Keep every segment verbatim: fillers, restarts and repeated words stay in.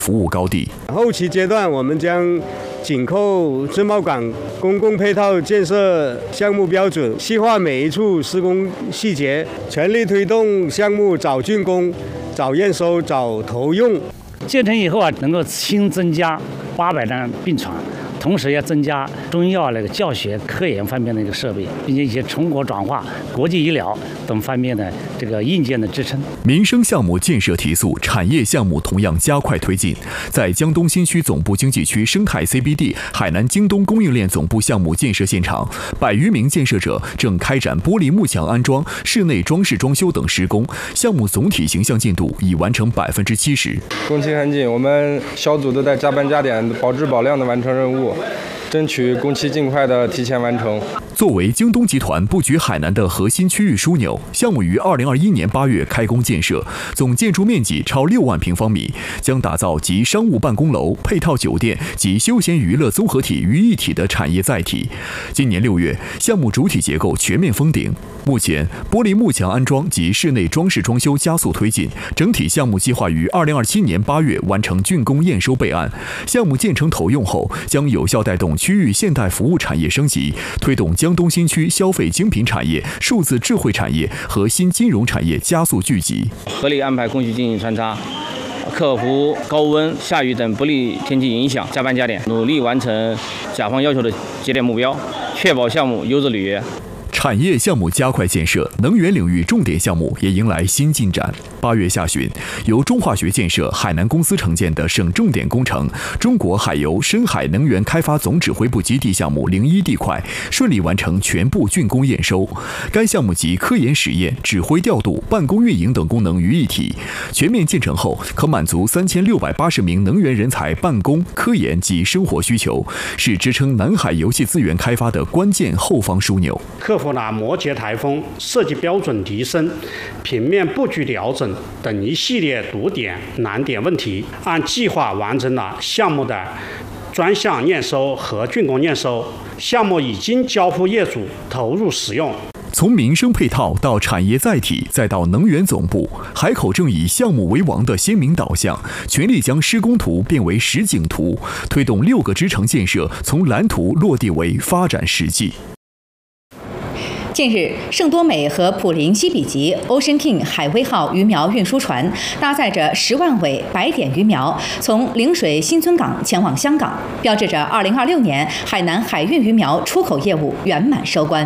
服务高地。 后期阶段，我们将紧扣自贸港公共配套建设项目标准，细化每一处施工细节，全力推动项目早竣工、早验收、早投用。 建成以后啊，能够新增加八百张病床。同时要增加中医药那个教学、科研方面的一个设备，并且一些成果转化、国际医疗等方面的这个硬件的支撑。 民生项目建设提速，产业项目同样加快推进。在江东新区总部经济区生态 C B D 海南京东供应链总部项目建设现场，百余名建设者正开展玻璃幕墙安装、室内装饰装修等施工，项目总体形象进度已完成百分之七十。 工期很紧，我们小组都在加班加点，保质保量的完成任务。争取工期尽快的提前完成。 作为京东集团布局海南的核心区域枢纽，项目于二零二一年八月开工建设，总建筑面积超六万平方米，将打造集商务办公楼、配套酒店及休闲娱乐综合体于一体的产业载体。今年六月，项目主体结构全面封顶。目前，玻璃幕墙安装及室内装饰装修加速推进，整体项目计划于二零二七年八月完成竣工验收备案。项目建成投用后，将有效带动区域现代服务产业升级，推动江东新区消费精品产业、数字智慧产业和新金融产业加速聚集。 合理安排供需进行穿插，克服高温、下雨等不利天气影响，加班加点，努力完成甲方要求的节点目标，确保项目优质履约。 产业项目加快建设，能源领域重点项目也迎来新进展。八月下旬，由中化学建设海南公司承建的省重点工程中国海油深海能源开发总指挥部基地项目零一地块顺利完成全部竣工验收。该项目集科研实验、指挥调度、办公运营等功能于一体，全面建成后可满足三千六百八十名能源人才办公、科研及生活需求，是支撑南海油气资源开发的关键后方枢纽。 克服了摩羯台风、设计标准提升、平面布局调整等一系列堵点难点问题，按计划完成了项目的专项验收和竣工验收，项目已经交付业主投入使用。 从民生配套到产业载体，再到能源总部，海口正以项目为王的鲜明导向，全力将施工图变为实景图，推动六个支城建设从蓝图落地为发展实际。 近日，圣多美和普林西比级 Ocean King 海威号鱼苗运输船搭载着十万尾白点鱼苗，从陵水新村港前往香港，标志着二零二六年海南海运鱼苗出口业务圆满收官。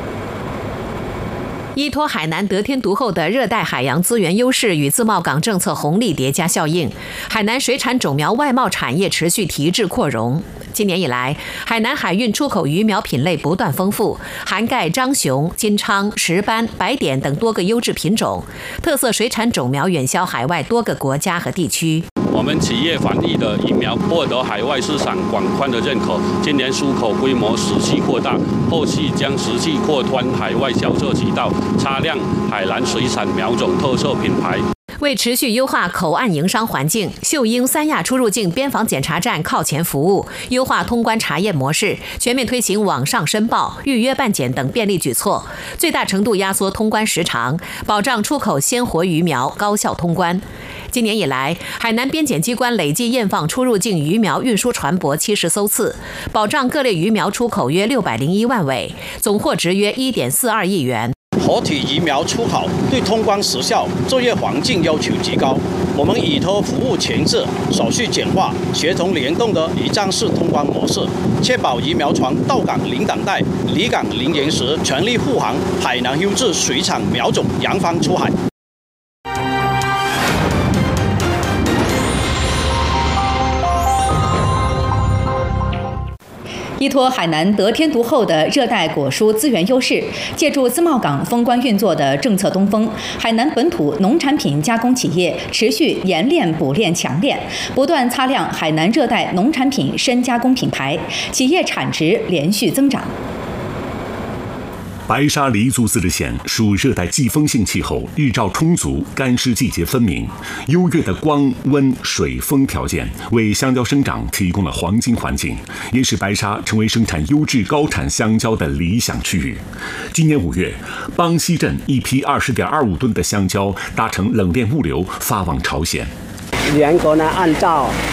依托海南得天独厚的热带海洋资源优势与自贸港政策红利叠加效应，海南水产种苗外贸产业持续提质扩容。今年以来，海南海运出口鱼苗品类不断丰富，涵盖章熊、金鲳、石斑、白点等多个优质品种，特色水产种苗远销海外多个国家和地区。 我们企业防疫的疫苗获得海外市场广泛的认可，今年出口规模持续扩大，后期将持续扩宽海外销售渠道，擦亮海南水产苗种特色品牌。 为持续优化口岸营商环境，秀英三亚出入境边防检查站靠前服务，优化通关查验模式，全面推行网上申报、预约办检等便利举措，最大程度压缩通关时长，保障出口鲜活鱼苗高效通关。今年以来，海南边检机关累计验放出入境鱼苗运输船舶七十艘次，保障各类鱼苗出口约六百零一万尾，总货值约一点四二亿元。 活体鱼苗出口对通关时效、作业环境要求极高，我们依托服务前置、手续简化、协同联动的一站式通关模式，确保鱼苗船到港零等待、离港零延时，全力护航海南优质水产苗种扬帆出海。 依托海南得天独厚的热带果蔬资源优势，借助自贸港封关运作的政策东风，海南本土农产品加工企业持续研炼补炼强炼，不断擦亮海南热带农产品深加工品牌，企业产值连续增长。 白沙黎族自治县属热带季风性气候，日照充足，干湿季节分明，优越的光、温、水、风条件为香蕉生长提供了黄金环境，也使白沙成为生产优质高产香蕉的理想区域。今年五月，邦西镇一批二十点二五吨的香蕉搭乘冷链物流发往朝鲜。 员工呢，按照